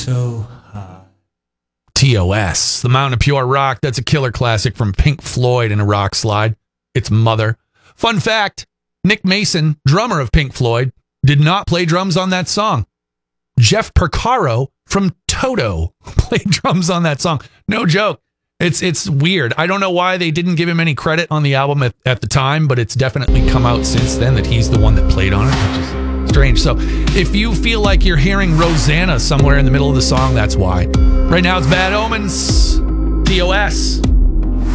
So, TOS, The Mountain of Pure Rock. That's a killer classic from Pink Floyd in a rock slide. Its mother. Fun fact, Nick Mason, drummer of Pink Floyd, did not play drums on that song. Jeff Porcaro from Toto played drums on that song. No joke. It's weird. I don't know why they didn't give him any credit on the album at the time, but it's definitely come out since then that he's the one that played on it, which is strange. So if you feel like you're hearing Rosanna somewhere in the middle of the song, that's why. Right now it's Bad Omens, TOS.